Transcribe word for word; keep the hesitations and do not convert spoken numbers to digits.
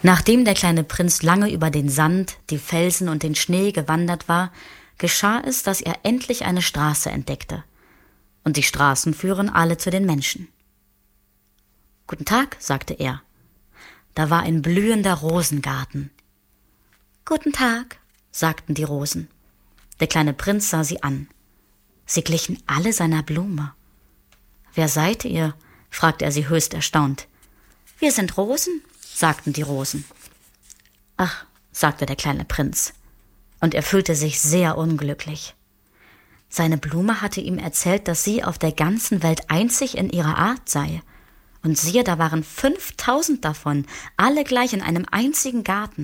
Nachdem der kleine Prinz lange über den Sand, die Felsen und den Schnee gewandert war, geschah es, dass er endlich eine Straße entdeckte. Und die Straßen führen alle zu den Menschen. »Guten Tag«, sagte er. Da war ein blühender Rosengarten. »Guten Tag«, sagten die Rosen. Der kleine Prinz sah sie an. Sie glichen alle seiner Blume. »Wer seid ihr?«, fragte er sie höchst erstaunt. »Wir sind Rosen«, sagten die Rosen. »Ach«, sagte der kleine Prinz, und er fühlte sich sehr unglücklich. Seine Blume hatte ihm erzählt, dass sie auf der ganzen Welt einzig in ihrer Art sei. Und siehe, da waren fünftausend davon, alle gleich in einem einzigen Garten.